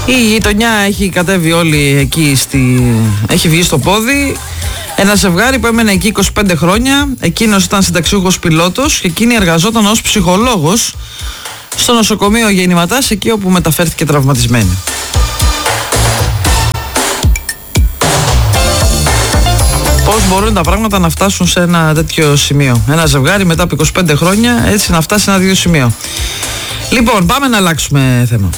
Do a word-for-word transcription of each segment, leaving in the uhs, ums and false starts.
Η γειτονιά έχει κατέβει όλη εκεί, στη... έχει βγει στο πόδι. Ένα ζευγάρι που έμενε εκεί είκοσι πέντε χρόνια. Εκείνος ήταν συνταξιούχος πιλότος και εκείνη εργαζόταν ως ψυχολόγος στο νοσοκομείο Γεννηματάς, εκεί όπου μεταφέρθηκε τραυματισμένη. Πώς μπορούν τα πράγματα να φτάσουν σε ένα τέτοιο σημείο? Ένα ζευγάρι μετά από είκοσι πέντε χρόνια έτσι να φτάσει σε ένα τέτοιο σημείο. Λοιπόν, πάμε να αλλάξουμε θέμα.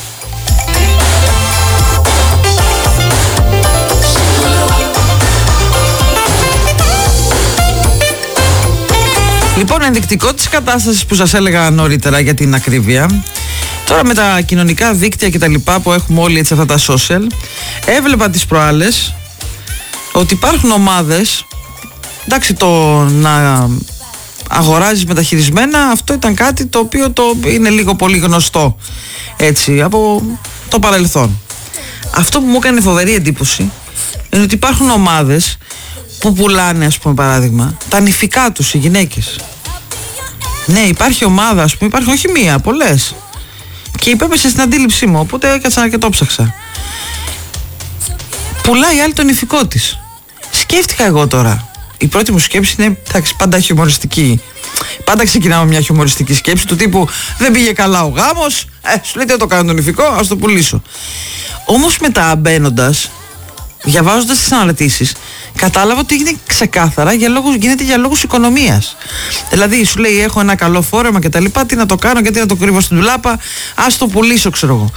Λοιπόν, ενδεικτικό της κατάστασης που σας έλεγα νωρίτερα για την ακρίβεια, τώρα με τα κοινωνικά δίκτυα και τα λοιπά που έχουμε όλοι έτσι αυτά τα social, έβλεπα τις προάλλες ότι υπάρχουν ομάδες, εντάξει, το να αγοράζεις μεταχειρισμένα, αυτό ήταν κάτι το οποίο το είναι λίγο πολύ γνωστό έτσι από το παρελθόν. Αυτό που μου έκανε φοβερή εντύπωση είναι ότι υπάρχουν ομάδες που πουλάνε, ας πούμε, παράδειγμα, τα νηφικά τους οι γυναίκες. Ναι, υπάρχει ομάδα, ας πούμε, υπάρχουν όχι μία, πολλές. Και υπέπεσε στην αντίληψή μου, οπότε έκατσα και το ψάξα. Πουλάει άλλη το νηφικό της. Σκέφτηκα εγώ τώρα. Η πρώτη μου σκέψη είναι, εντάξει, πάντα χιουμοριστική. Πάντα ξεκινάμε μια χιουμοριστική σκέψη του τύπου δεν πήγε καλά ο γάμος, ε, σου λέει τι το κάνω το νηφικό, ας το πουλήσω. Όμως μετά μπαίνοντας, διαβάζοντας τις αναρτήσεις, κατάλαβα ότι γίνεται ξεκάθαρα για λόγους, γίνεται για λόγους οικονομίας. Δηλαδή σου λέει έχω ένα καλό φόρεμα και τα λοιπά, τι να το κάνω, γιατί να το κρύβω στην ντουλάπα, ας το πουλήσω, ξέρω εγώ.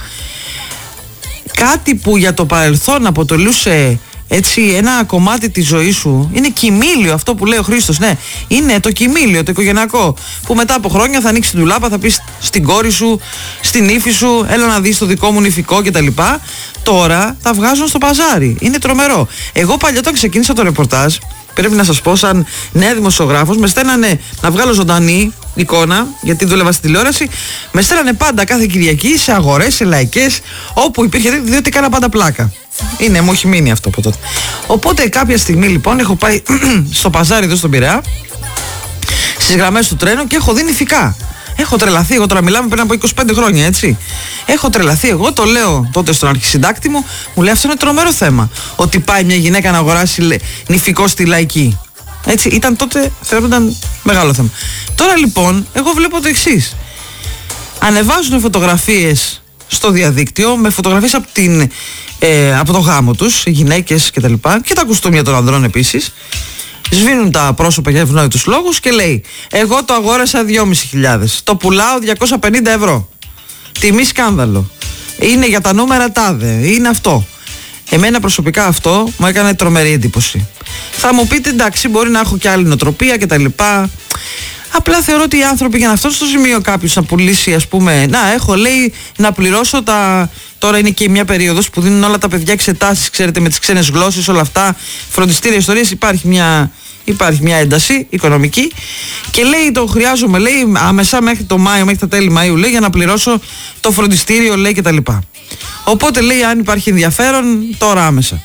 Κάτι που για το παρελθόν αποτελούσε έτσι ένα κομμάτι της ζωής σου, είναι κοιμήλιο αυτό που λέει ο Χρήστος, ναι, είναι το κοιμήλιο, το οικογενειακό, που μετά από χρόνια θα ανοίξει την ντουλάπα, θα πεις στην κόρη σου, στην ύφη σου, έλα να δεις το δικό μου νηφικό κτλ. Τώρα τα βγάζουν στο παζάρι, είναι τρομερό. Εγώ παλιά όταν ξεκίνησα το ρεπορτάζ, πρέπει να σας πω, σαν νέα δημοσιογράφος, με στέλνανε να βγάλω ζωντανή εικόνα, γιατί δούλευα στην τηλεόραση, με στέλνανε πάντα κάθε Κυριακή σε αγορές, σε λαϊκές, όπου υπήρχε, διότι κάνα πάντα πλάκα. Είναι, μου έχει μείνει αυτό από τότε. Οπότε κάποια στιγμή λοιπόν έχω πάει στο παζάρι εδώ στον Πειραιά, στις γραμμές του τρένου, και έχω δει νηφικά. Έχω τρελαθεί, εγώ τώρα μιλάμε πριν από είκοσι πέντε χρόνια, έτσι. Έχω τρελαθεί, εγώ το λέω τότε στον αρχισυντάκτη μου, μου λέει αυτό είναι τρομερό θέμα. Ότι πάει μια γυναίκα να αγοράσει νηφικό στη λαϊκή. Έτσι, ήταν τότε, θεωρούνταν μεγάλο θέμα. Τώρα λοιπόν, εγώ βλέπω το εξής. Ανεβάζουν φωτογραφίες στο διαδίκτυο με φωτογραφίες από, την, ε, από το γάμο τους, οι γυναίκες και τα λοιπά, και τα κουστούμια των ανδρών επίσης. Σβήνουν τα πρόσωπα για ευνόητους λόγους και λέει εγώ το αγόρασα δυόμισι χιλιάδες, το πουλάω διακόσια πενήντα ευρώ, τιμή σκάνδαλο, είναι για τα νούμερα τάδε, είναι αυτό. Εμένα προσωπικά αυτό μου έκανε τρομερή εντύπωση. Θα μου πείτε εντάξει, μπορεί να έχω και άλλη νοοτροπία και τα λοιπά. Απλά θεωρώ ότι οι άνθρωποι για να φτάσουν στο σημείο κάποιος να πουλήσει, ας πούμε, να έχω λέει να πληρώσω τα. Τώρα είναι και μια περίοδος που δίνουν όλα τα παιδιά εξετάσεις, ξέρετε, με τις ξένες γλώσσες, όλα αυτά, φροντιστήρια ιστορίες, υπάρχει μια, υπάρχει μια ένταση οικονομική και λέει το χρειάζομαι, λέει άμεσα μέχρι το Μάιο, μέχρι τα τέλη Μαΐου, λέει, για να πληρώσω το φροντιστήριο, λέει, κτλ. Οπότε λέει αν υπάρχει ενδιαφέρον τώρα άμεσα.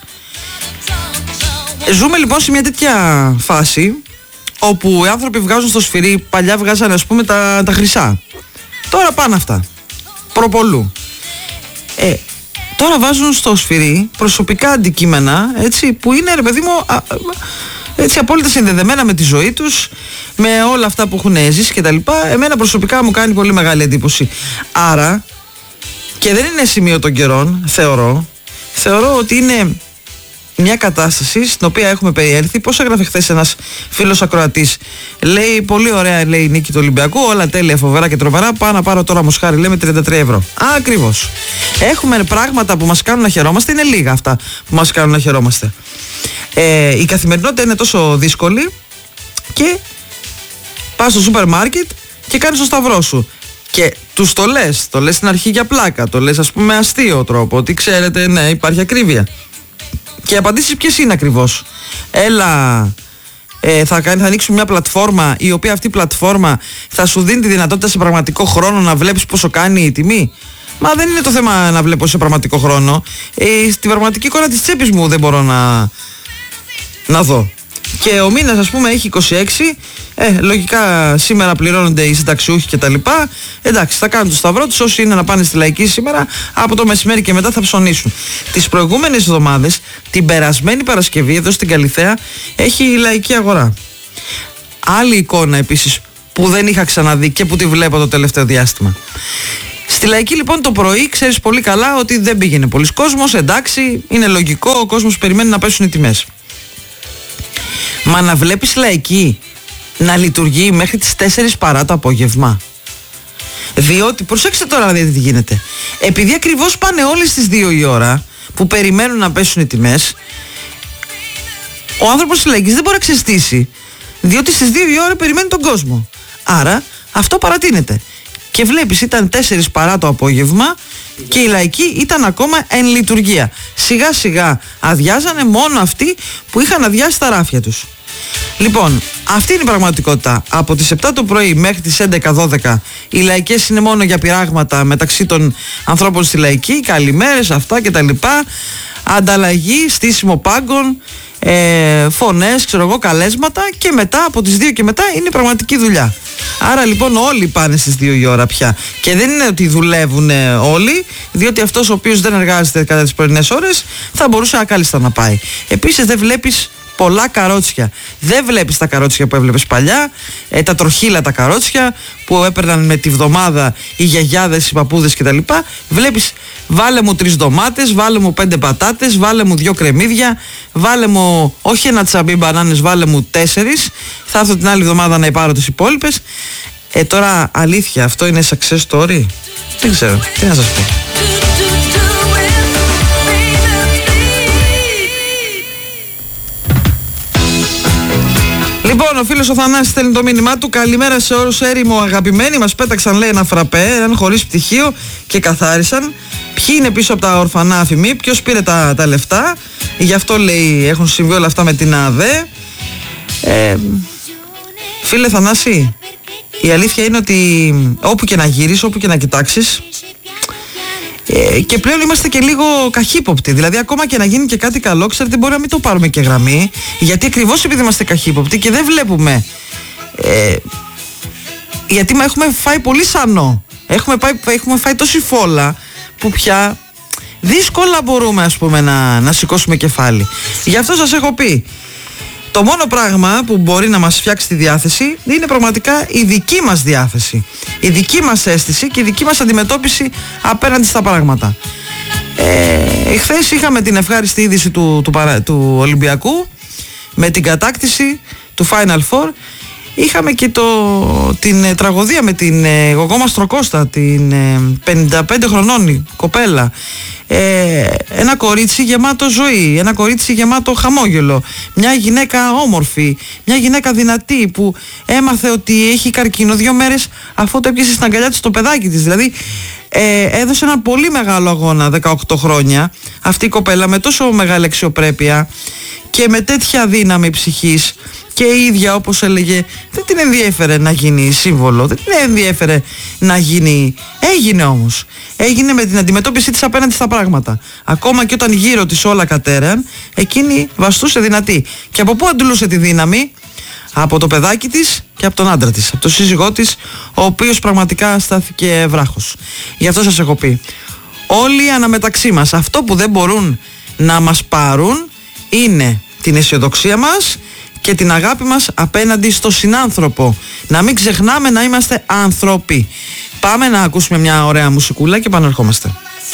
Ζούμε λοιπόν σε μια τέτοια φάση όπου οι άνθρωποι βγάζουν στο σφυρί, παλιά βγάζανε ας πούμε τα, τα χρυσά. Τώρα πάνε αυτά. Προπολού. Ε, τώρα βάζουν στο σφυρί προσωπικά αντικείμενα, έτσι, που είναι, ρε παιδί μου, α, α, έτσι απόλυτα συνδεδεμένα με τη ζωή τους, με όλα αυτά που έχουν ζήσει και τα λοιπά. Εμένα προσωπικά μου κάνει πολύ μεγάλη εντύπωση. Άρα, και δεν είναι σημείο των καιρών, θεωρώ, θεωρώ ότι είναι μια κατάσταση στην οποία έχουμε περιέλθει. Πώς έγραφε χθες ένας φίλος ακροατής, λέει πολύ ωραία, λέει, η νίκη του Ολυμπιακού, όλα τέλεια, φοβερά και τρομερά, πάω να πάρω τώρα μοσχάρι, λέμε τριάντα τρία ευρώ. Α, ακριβώς. Έχουμε πράγματα που μας κάνουν να χαιρόμαστε, είναι λίγα αυτά που μας κάνουν να χαιρόμαστε. Ε, η καθημερινότητα είναι τόσο δύσκολη και πας στο σούπερ μάρκετ και κάνεις το σταυρό σου. Και τους το λες, το λες στην αρχή για πλάκα, το λες ας πούμε με αστείο τρόπο, ότι ξέρετε, ναι, υπάρχει ακρίβεια. Και οι απαντήσεις ποιες είναι ακριβώς? Έλα, ε, θα, κάνει, θα ανοίξουμε μια πλατφόρμα, η οποία αυτή η πλατφόρμα θα σου δίνει τη δυνατότητα σε πραγματικό χρόνο να βλέπεις πόσο κάνει η τιμή. Μα δεν είναι το θέμα να βλέπω σε πραγματικό χρόνο. Ε, στην πραγματική εικόνα της τσέπης μου δεν μπορώ να, να δω. και ο μήνας ας πούμε έχει είκοσι έξι, ε, λογικά σήμερα πληρώνονται οι συνταξιούχοι και τα λοιπά. Εντάξει, θα κάνουν το σταυρό τους όσοι είναι να πάνε στη λαϊκή σήμερα, από το μεσημέρι και μετά θα ψωνίσουν. Τις προηγούμενες εβδομάδες, την περασμένη Παρασκευή εδώ στην Καλιθέα έχει η λαϊκή αγορά. Άλλη εικόνα επίσης που δεν είχα ξαναδεί και που τη βλέπω το τελευταίο διάστημα. Στη λαϊκή λοιπόν το πρωί ξέρεις πολύ καλά ότι δεν πήγαινε πολύς κόσμος, εντάξει, είναι λογικό, ο κόσμος περιμένει να πέσουν οι τιμές. Μα να βλέπεις λαϊκή να λειτουργεί μέχρι τις τέσσερις παρά το απόγευμα. Διότι, προσέξτε τώρα να δείτε τι γίνεται. Επειδή ακριβώς πάνε όλοι στις δύο η ώρα που περιμένουν να πέσουν οι τιμές, ο άνθρωπος της λαϊκής δεν μπορεί να ξεστήσει, διότι στις δύο η ώρα περιμένει τον κόσμο. Άρα αυτό παρατείνεται. Και βλέπεις ήταν τέσσερις παρά το απόγευμα και η λαϊκή ήταν ακόμα εν λειτουργία. Σιγά σιγά αδειάζανε μόνο αυτοί που είχαν αδειάσει τα ράφια τους. Λοιπόν, αυτή είναι η πραγματικότητα. Από τις επτά το πρωί μέχρι τις έντεκα δώδεκα οι λαϊκές είναι μόνο για πειράγματα μεταξύ των ανθρώπων στη λαϊκή, καλημέρες, αυτά κτλ. Ανταλλαγή, στήσιμο πάγκων, ε, φωνές, ξέρω εγώ, καλέσματα, και μετά από τις δύο και μετά είναι πραγματική δουλειά. Άρα λοιπόν όλοι πάνε στις δύο η ώρα πια. Και δεν είναι ότι δουλεύουν όλοι, διότι αυτός ο οποίος δεν εργάζεται κατά τις πρωινές ώρες θα μπορούσε ακάλλιστα να πάει. Επίσης δεν βλέπεις πολλά καρότσια. Δεν βλέπεις τα καρότσια που έβλεπες παλιά, ε, τα τροχύλα τα καρότσια που έπαιρναν με τη βδομάδα οι γιαγιάδες, οι παππούδες κτλ. Βλέπεις, βάλε μου τρεις ντομάτες, βάλε μου πέντε πατάτες, βάλε μου δυο κρεμμύδια, βάλε μου όχι ένα τσαμπί μπανάνες, βάλε μου τέσσερις. Θα έρθω την άλλη εβδομάδα να πάρω τις υπόλοιπες. Ε, τώρα αλήθεια, αυτό είναι success story? Δεν ξέρω, τι να σας πω. Λοιπόν, ο φίλος ο Θανάσης στέλνει το μήνυμά του. Καλημέρα σε όλους, έρημο αγαπημένοι. Μας πέταξαν, λέει, ένα φραπέ, έναν χωρίς πτυχίο και καθάρισαν. Ποιοι είναι πίσω από τα ορφανά αφημί, ποιος πήρε τα, τα λεφτά. Γι' αυτό, λέει, έχουν συμβεί όλα αυτά με την ΑΔΕ. Ε, φίλε Θανάση, η αλήθεια είναι ότι όπου και να γύρεις, όπου και να κοιτάξεις, Ε, και πλέον είμαστε και λίγο καχύποπτοι. Δηλαδή, ακόμα και να γίνει και κάτι καλό, ξέρετε, μπορεί να μην το πάρουμε και γραμμή, γιατί ακριβώς επειδή είμαστε καχύποπτοι και δεν βλέπουμε. Ε, γιατί μα έχουμε φάει πολύ σανό. Έχουμε, πάει, έχουμε φάει τόση φόλα που πια δύσκολα μπορούμε, ας πούμε, να, να σηκώσουμε κεφάλι. Γι' αυτό σας έχω πει. Το μόνο πράγμα που μπορεί να μας φτιάξει τη διάθεση είναι πραγματικά η δική μας διάθεση, η δική μας αίσθηση και η δική μας αντιμετώπιση απέναντι στα πράγματα. Ε, χθες είχαμε την ευχάριστη είδηση του, του, του, του Ολυμπιακού με την κατάκτηση του Final Four. Είχαμε και το, την ε, τραγωδία με την ε, Γογό Μαστροκώστα, την ε, πενήντα πέντε χρονών κοπέλα. Ε, ένα κορίτσι γεμάτο ζωή, ένα κορίτσι γεμάτο χαμόγελο, μια γυναίκα όμορφη, μια γυναίκα δυνατή που έμαθε ότι έχει καρκίνο δύο μέρες αφού το έπιασε στην αγκαλιά της το παιδάκι της. Δηλαδή ε, έδωσε ένα πολύ μεγάλο αγώνα, δεκαοκτώ χρόνια, αυτή η κοπέλα με τόσο μεγάλη αξιοπρέπεια και με τέτοια δύναμη ψυχής. Και η ίδια, όπως έλεγε, δεν την ενδιέφερε να γίνει σύμβολο, δεν την ενδιέφερε να γίνει. Έγινε όμως. Έγινε με την αντιμετώπιση της απέναντι στα πράγματα. Ακόμα και όταν γύρω της όλα κατέρεαν, εκείνη βαστούσε δυνατή. Και από πού αντλούσε τη δύναμη? Από το παιδάκι της και από τον άντρα της, από τον σύζυγό της, ο οποίος πραγματικά στάθηκε βράχος. Γι' αυτό σας έχω πει. Όλοι αναμεταξύ μας. Αυτό που δεν μπορούν να μας πάρουν είναι την αισιοδοξία μας και την αγάπη μας απέναντι στο συνάνθρωπο. Να μην ξεχνάμε να είμαστε άνθρωποι. Πάμε να ακούσουμε μια ωραία μουσικούλα και επανερχόμαστε.